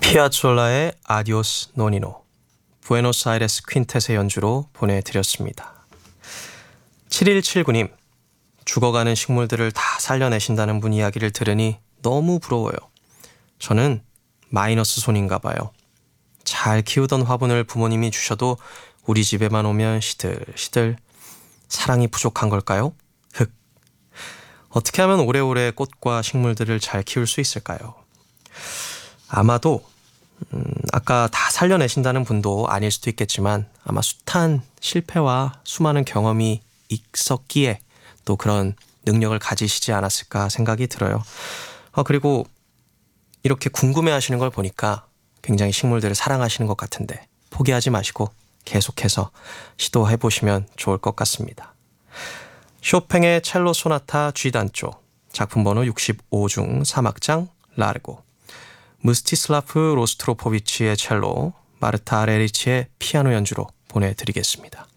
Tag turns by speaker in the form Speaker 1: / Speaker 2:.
Speaker 1: 피아촐라의 아디오스 노니노, 부에노스아이레스 퀸텟의 연주로 보내드렸습니다. 7179님, 죽어가는 식물들을 다 살려내신다는 분 이야기를 들으니 너무 부러워요. 저는 마이너스 손인가 봐요. 잘 키우던 화분을 부모님이 주셔도 우리 집에만 오면 시들시들. 사랑이 부족한 걸까요? 흑. 어떻게 하면 오래오래 꽃과 식물들을 잘 키울 수 있을까요? 아마도 아까 다 살려내신다는 분도 아닐 수도 있겠지만 아마 숱한 실패와 수많은 경험이 있었기에 또 그런 능력을 가지시지 않았을까 생각이 들어요. 그리고 이렇게 궁금해하시는 걸 보니까 굉장히 식물들을 사랑하시는 것 같은데 포기하지 마시고 계속해서 시도해보시면 좋을 것 같습니다. 쇼팽의 첼로 소나타 G단조, 작품 번호 65 중 3악장 라르고, 무스티슬라프 로스트로포비치의 첼로, 마르타 아레리치의 피아노 연주로 보내드리겠습니다.